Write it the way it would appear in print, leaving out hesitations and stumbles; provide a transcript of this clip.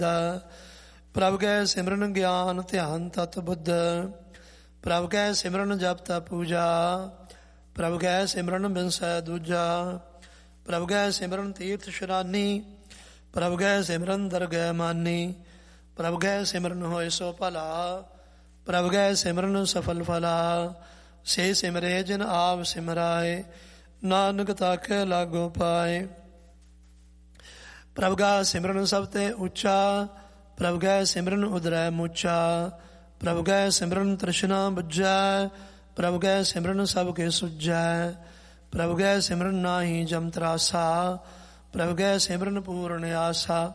ਪ੍ਰਭ ਕੈ ਸਿਮਰਨ ਗਿਆਨ ਧਿਆਨ ਤਤ ਬੁੱਧ। ਪ੍ਰਭ ਕੈ ਸਿਮਰਨ ਜਪ ਤਪ ਪੂਜਾ। ਪ੍ਰਭ ਕੈ ਸਿਮਰਨ ਬਿਨਸੈ ਦੂਜਾ। ਪ੍ਰਭ ਕੈ ਸਿਮਰਨ ਤੀਰਥ ਇਸ਼ਨਾਨੀ। ਪ੍ਰਭ ਕੈ ਸਿਮਰਨ ਦਰਗਹਿ ਮਾਨੀ। ਪ੍ਰਭ ਕੈ ਸਿਮਰਨ ਹੋਇ ਸੋ ਭਲਾ। ਪ੍ਰਭ ਕੈ ਸਿਮਰਨ ਸਫਲ ਫਲਾ। ਸੇ ਸਿਮਰੇ ਜਿਨ ਆਪ ਸਿਮਰਾਏ, ਨਾਨਕ ਤਾਕੈ ਲਾਗੋ ਪਾਏ। ਪ੍ਰਭ ਕਾ ਸਿਮਰਨ ਸਭ ਤੇ ਉੱਚਾ। ਪ੍ਰਭ ਕੈ ਸਿਮਰਨ ਉਦਰੈ ਮੁੱਚਾ। ਪ੍ਰਭ ਕੈ ਸਿਮਰਨ ਤ੍ਰਿਸ਼ਨਾ ਬੁਝੈ। ਪ੍ਰਭ ਕੈ ਸਿਮਰਨ ਸਭ ਕੇ ਸੁਝੈ। ਪ੍ਰਭ ਕੈ ਸਿਮਰਨ ਨਾਹੀ ਜਮ ਤਰਾਸਾ। ਪ੍ਰਭ ਕੈ ਸਿਮਰਨ ਪੂਰਨ ਆਸਾ।